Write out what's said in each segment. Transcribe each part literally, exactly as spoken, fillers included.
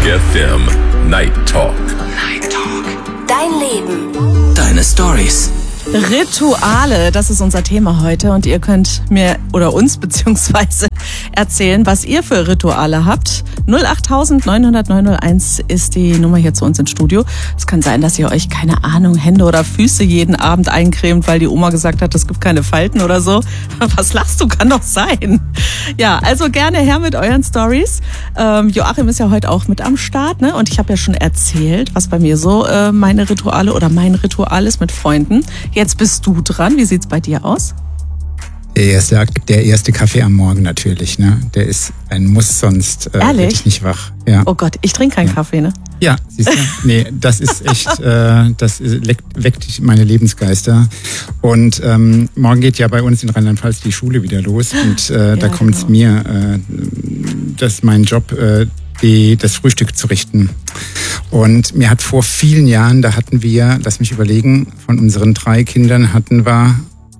F M Night Talk. Night Talk. Dein Leben. Deine Stories. Rituale, das ist unser Thema heute und ihr könnt mir oder uns beziehungsweise erzählen, was ihr für Rituale habt. null acht neun null null neun null eins ist die Nummer hier zu uns ins Studio. Es kann sein, dass ihr euch, keine Ahnung, Hände oder Füße jeden Abend eincremt, weil die Oma gesagt hat, es gibt keine Falten oder so. Was lachst du? Kann doch sein. Ja, also gerne her mit euren Stories. Ähm, Joachim ist ja heute auch mit am Start, ne? Und ich habe ja schon erzählt, was bei mir so äh, meine Rituale oder mein Ritual ist mit Freunden. Jetzt bist du dran. Wie sieht's bei dir aus? Der erste, der erste Kaffee am Morgen natürlich, ne? Der ist ein Muss, sonst äh, werde ich nicht wach. Ja. Oh Gott, ich trinke keinen ja. Kaffee, ne? Ja, siehst du? Nee, das ist echt, äh, das weckt meine Lebensgeister. Und ähm, morgen geht ja bei uns in Rheinland-Pfalz die Schule wieder los. Und äh, ja, da kommt es genau. mir, äh, das ist mein Job, äh, die, das Frühstück zu richten. Und mir hat vor vielen Jahren, da hatten wir, lass mich überlegen, von unseren drei Kindern hatten wir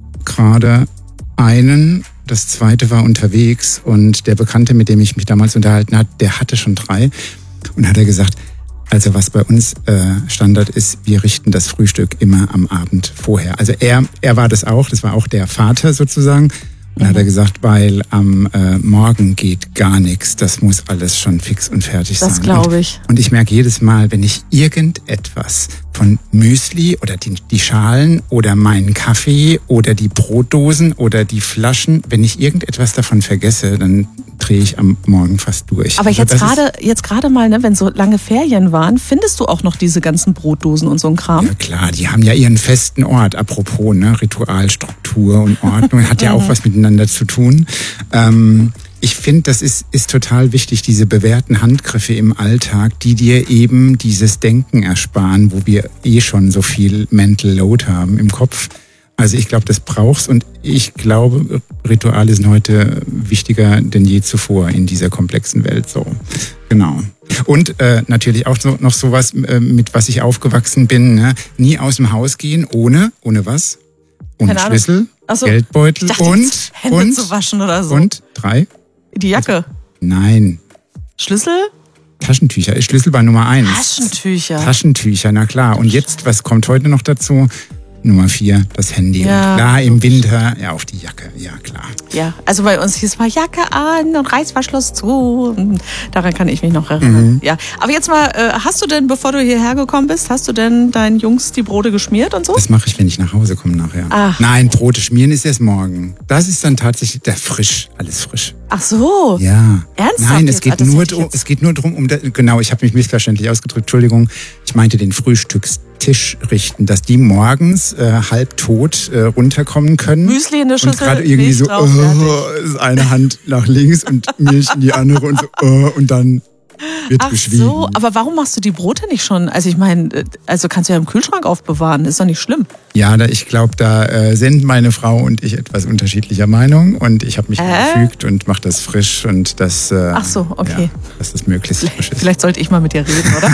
gerade einen, das zweite war unterwegs und der Bekannte, mit dem ich mich damals unterhalten hat, der hatte schon drei und hat er gesagt, also was bei uns äh, Standard ist, wir richten das Frühstück immer am Abend vorher. Also er, er war das auch, das war auch der Vater sozusagen. Und dann hat er gesagt, weil am äh, Morgen geht gar nichts, das muss alles schon fix und fertig sein. Das glaube ich. Und, und ich merke jedes Mal, wenn ich irgendetwas von Müsli oder die, die Schalen oder meinen Kaffee oder die Brotdosen oder die Flaschen, wenn ich irgendetwas davon vergesse, dann drehe ich am Morgen fast durch. Aber also jetzt gerade jetzt gerade mal, ne, wenn so lange Ferien waren, findest du auch noch diese ganzen Brotdosen und so ein Kram? Ja klar, die haben ja ihren festen Ort. Apropos, ne, Ritualstruktur und Ordnung hat ja auch was miteinander zu tun. Ähm, ich finde, das ist, ist total wichtig, diese bewährten Handgriffe im Alltag, die dir eben dieses Denken ersparen, wo wir eh schon so viel Mental Load haben im Kopf. Also ich glaube, das brauchst und ich glaube, Rituale sind heute wichtiger denn je zuvor in dieser komplexen Welt. So, genau. Und äh, natürlich auch so, noch sowas, äh, mit was ich aufgewachsen bin, ne? Nie aus dem Haus gehen ohne, ohne was? Ohne Keine Schlüssel, so, Geldbeutel dachte, und Hände und zu waschen oder so. Und drei? Die Jacke. Nein. Schlüssel? Taschentücher. Schlüssel war Nummer eins. Taschentücher. Taschentücher, na klar. Und jetzt, was kommt heute noch dazu? Nummer vier, das Handy. Ja. Und klar, im Winter, ja, auf die Jacke, ja klar. Ja, also bei uns hieß mal Jacke an und Reißverschluss zu. Daran kann ich mich noch erinnern. Mhm. Ja, aber jetzt mal, hast du denn, bevor du hierher gekommen bist, hast du denn deinen Jungs die Brote geschmiert und so? Das mache ich, wenn ich nach Hause komme nachher. Ach. Nein, Brote schmieren ist erst morgen. Das ist dann tatsächlich der frisch, alles frisch. Ach so. Ja. Ernsthaft? Nein, es geht das nur drum, es geht nur drum, um das, genau, ich habe mich missverständlich ausgedrückt. Entschuldigung, ich meinte den Frühstückstisch richten, dass die morgens äh, halbtot äh, runterkommen können. Müsli in der Schüssel. Und gerade irgendwie so, drauf, oh, ist eine Hand nach links und Milch in die andere und so, oh, und dann wird Ach geschwiegen. so, aber warum machst du die Brote nicht schon? Also ich meine, also kannst du ja im Kühlschrank aufbewahren, ist doch nicht schlimm. Ja, da, ich glaube, da äh, sind meine Frau und ich etwas unterschiedlicher Meinung und ich habe mich äh? gefügt und mache das frisch und das, äh, Ach so, okay. ja, dass das möglichst vielleicht, frisch ist. Vielleicht sollte ich mal mit dir reden, oder?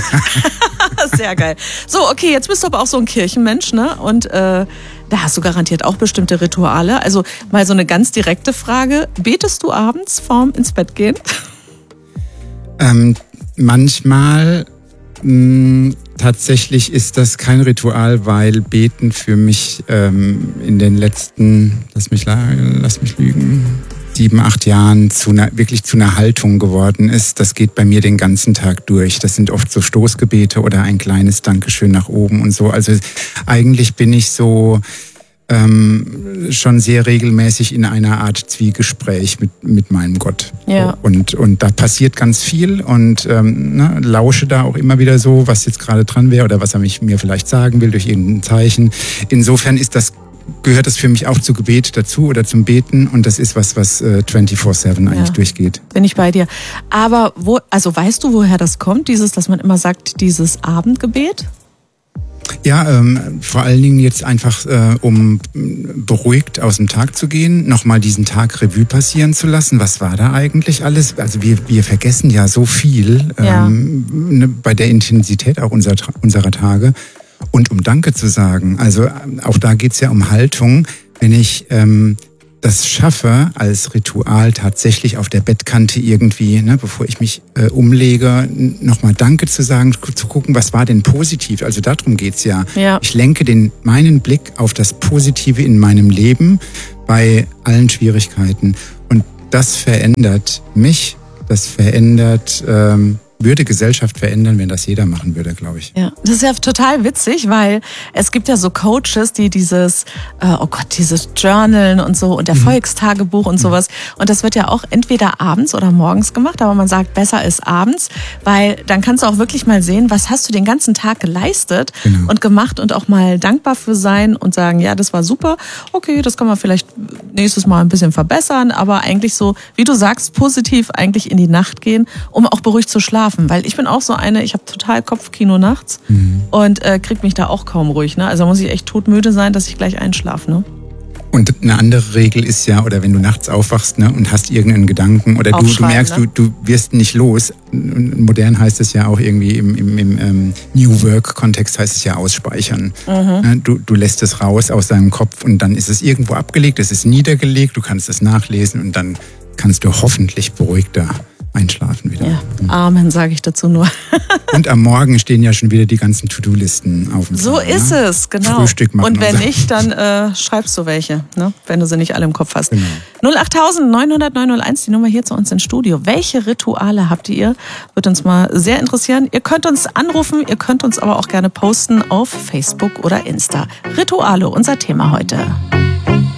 Sehr geil. So, okay, jetzt bist du aber auch so ein Kirchenmensch, ne? Und äh, da hast du garantiert auch bestimmte Rituale. Also mal so eine ganz direkte Frage. Betest du abends vorm ins Bett gehen? Ähm, manchmal mh, tatsächlich ist das kein Ritual, weil Beten für mich ähm, in den letzten, lass mich, lass mich lügen, sieben, acht Jahren zu einer, wirklich zu einer Haltung geworden ist. Das geht bei mir den ganzen Tag durch. Das sind oft so Stoßgebete oder ein kleines Dankeschön nach oben und so. Also eigentlich bin ich so ähm, schon sehr regelmäßig in einer Art Zwiegespräch mit, mit meinem Gott. Ja. Und, und da passiert ganz viel und ähm, ne, lausche da auch immer wieder so, was jetzt gerade dran wäre oder was er mich, mir vielleicht sagen will durch irgendein Zeichen. Insofern ist das gehört das für mich auch zu Gebet dazu oder zum Beten und das ist was, was äh, vierundzwanzig sieben eigentlich ja, durchgeht. Bin ich bei dir. Aber wo, also weißt du, woher das kommt, dieses, dass man immer sagt, dieses Abendgebet? Ja, ähm, vor allen Dingen jetzt einfach, äh, um beruhigt aus dem Tag zu gehen, nochmal diesen Tag Revue passieren zu lassen. Was war da eigentlich alles? Also wir, wir vergessen ja so viel ja. ähm, ne, bei der Intensität auch unserer, unserer Tage. Und um Danke zu sagen, also auch da geht's ja um Haltung. Wenn ich ähm, das schaffe, als Ritual tatsächlich auf der Bettkante irgendwie, ne, bevor ich mich äh, umlege, nochmal Danke zu sagen, zu gucken, was war denn positiv. Also darum geht's ja. ja. Ich lenke den, meinen Blick auf das Positive in meinem Leben bei allen Schwierigkeiten. Und das verändert mich, das verändert... Ähm, würde Gesellschaft verändern, wenn das jeder machen würde, glaube ich. Ja, das ist ja total witzig, weil es gibt ja so Coaches, die dieses, äh, oh Gott, dieses Journalen und so und Erfolgstagebuch und sowas. Und das wird ja auch entweder abends oder morgens gemacht, aber man sagt, besser ist abends, weil dann kannst du auch wirklich mal sehen, was hast du den ganzen Tag geleistet genau. und gemacht und auch mal dankbar für sein und sagen, ja, das war super, okay, das kann man vielleicht nächstes Mal ein bisschen verbessern, aber eigentlich so, wie du sagst, positiv eigentlich in die Nacht gehen, um auch beruhigt zu schlafen. Weil ich bin auch so eine, ich habe total Kopfkino nachts mhm. und äh, krieg mich da auch kaum ruhig. Ne? Also muss ich echt todmüde sein, dass ich gleich einschlafe. Ne? Und eine andere Regel ist ja, oder wenn du nachts aufwachst, ne, und hast irgendeinen Gedanken oder du, du merkst, ne? du, du wirst nicht los. Modern heißt es ja auch irgendwie im, im, im ähm, New Work-Kontext heißt es ja ausspeichern. Mhm. Du, du lässt es raus aus deinem Kopf und dann ist es irgendwo abgelegt, es ist niedergelegt, du kannst es nachlesen und dann kannst du hoffentlich beruhigter einschlafen wieder. Ja, Amen, sage ich dazu nur. Und am Morgen stehen ja schon wieder die ganzen To-Do-Listen auf dem So Plan, ist ne? es, genau. Frühstück machen. Und wenn und so. nicht, dann äh, schreibst du welche, ne? Wenn du sie nicht alle im Kopf hast. Genau. null acht neun null null neun null eins, die Nummer hier zu uns ins Studio. Welche Rituale habt ihr? Würde uns mal sehr interessieren. Ihr könnt uns anrufen, ihr könnt uns aber auch gerne posten auf Facebook oder Insta. Rituale, unser Thema heute.